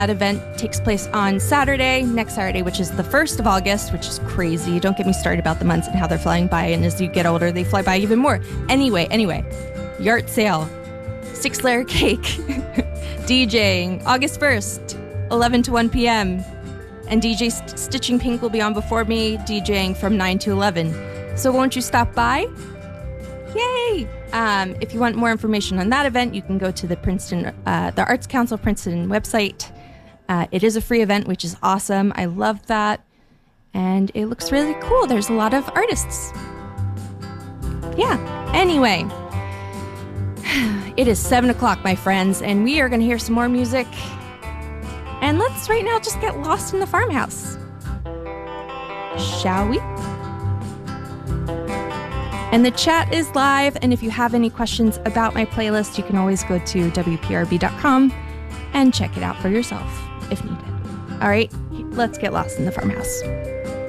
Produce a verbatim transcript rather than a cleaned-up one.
That event takes place on Saturday, next Saturday, which is the first of August, which is crazy. Don't get me started about the months and how they're flying by. And as you get older, they fly by even more. Anyway, anyway, yard sale, six layer cake, DJing August first, eleven to one p.m. And D J St- Stitching Pink will be on before me, DJing from nine to eleven. So won't you stop by? Yay! Um, if you want more information on that event, you can go to the Princeton, uh, the Arts Council of Princeton website. Uh, it is a free event, which is awesome. I love that. And it looks really cool. There's a lot of artists. Yeah. Anyway, it is seven o'clock, my friends, and we are going to hear some more music. And let's right now just get lost in the farmhouse. Shall we? And the chat is live, and if you have any questions about my playlist, you can always go to W P R B dot com and check it out for yourself if needed. All right, let's get lost in the farmhouse.